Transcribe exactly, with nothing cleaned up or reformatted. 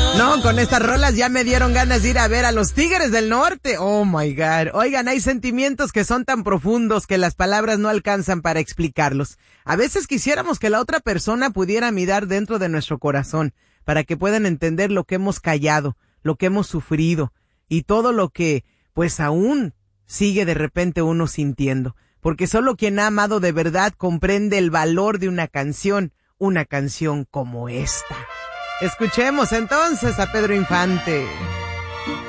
No, con estas rolas ya me dieron ganas de ir a ver a los Tigres del Norte. Oh my God. Oigan, hay sentimientos que son tan profundos que las palabras no alcanzan para explicarlos. A veces quisiéramos que la otra persona pudiera mirar dentro de nuestro corazón para que puedan entender lo que hemos callado, lo que hemos sufrido y todo lo que, pues aún sigue de repente uno sintiendo. Porque solo quien ha amado de verdad comprende el valor de una canción, una canción como esta. Escuchemos entonces a Pedro Infante.